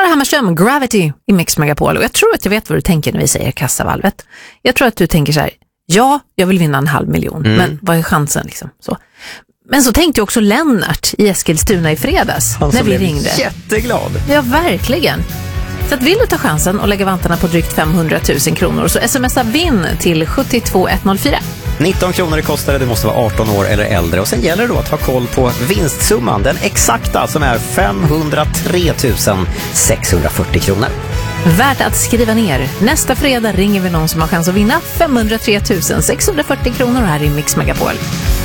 Klara Hammarström, Gravity i Mix Megapol. Och jag tror att jag vet vad du tänker när vi säger kassavalvet. Jag tror att du tänker så här: ja, jag vill vinna 500 000, men vad är chansen liksom? Så. Men så tänkte också Lennart i Eskilstuna i fredags när vi ringde. Jätteglad. Ja, verkligen. Så att vill du ta chansen och lägga vantarna på drygt 500 000 kronor så smsa vinn till 72104. 19 kronor det kostar, det måste vara 18 år eller äldre. Och sen gäller det då att ha koll på vinstsumman, den exakta, som är 503 640 kronor. Värt att skriva ner. Nästa fredag ringer vi någon som har chans att vinna 503 640 kronor här i Mix Megapol.